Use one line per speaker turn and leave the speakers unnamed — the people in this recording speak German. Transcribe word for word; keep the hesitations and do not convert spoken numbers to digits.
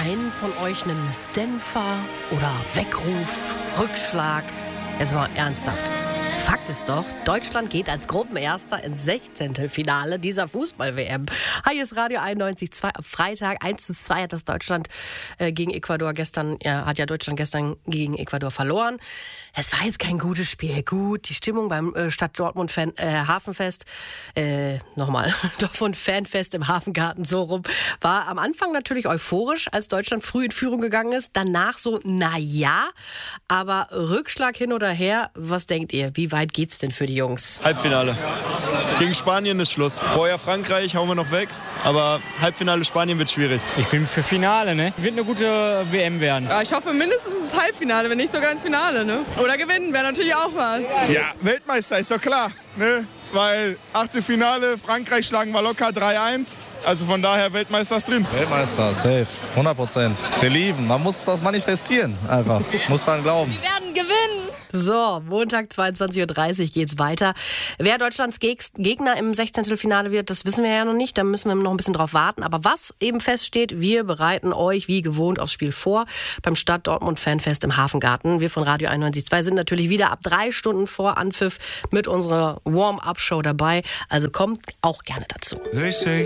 einen von euch einen Stenfer oder Weckruf, Rückschlag? Jetzt mal ernsthaft. Fakt ist doch, Deutschland geht als Gruppenerster ins Sechzehntelfinale dieser Fußball-W M. Hi, hier ist Radio einundneunzig Komma zwei. Am Freitag eins zu zwei hat das Deutschland äh, gegen Ecuador gestern, ja, hat ja Deutschland gestern gegen Ecuador verloren. Es war jetzt kein gutes Spiel. Gut, die Stimmung beim äh, Stadt Dortmund Fan, äh, Hafenfest, äh, nochmal, Dortmund Fanfest im Hafengarten, so rum, war am Anfang natürlich euphorisch, als Deutschland früh in Führung gegangen ist. Danach so, na ja, aber Rückschlag hin oder her, was denkt ihr? Wie weit geht's denn für die Jungs?
Halbfinale. Gegen Spanien ist Schluss. Vorher Frankreich hauen wir noch weg, aber Halbfinale Spanien wird schwierig.
Ich bin für Finale, ne? Wird eine gute W M werden.
Ja, ich hoffe mindestens ins Halbfinale, wenn nicht sogar ins Finale, ne? Oder gewinnen wäre natürlich auch was.
Ja, Weltmeister ist doch klar, ne? Weil Achtelfinale, Frankreich schlagen wir locker drei eins. Also von daher Weltmeister ist drin.
Weltmeister, safe, hundert Prozent. Wir lieben, man muss das manifestieren einfach, muss dran glauben.
Wir werden gewinnen.
So, Montag zweiundzwanzig Uhr dreißig geht's weiter. Wer Deutschlands Gegner im Sechzehntelfinale wird, das wissen wir ja noch nicht. Da müssen wir noch ein bisschen drauf warten. Aber was eben feststeht, wir bereiten euch wie gewohnt aufs Spiel vor beim Stadt Dortmund Fanfest im Hafengarten. Wir von Radio einundneunzig Komma zwei sind natürlich wieder ab drei Stunden vor Anpfiff mit unserer Warm-Up-Show dabei. Also kommt auch gerne dazu.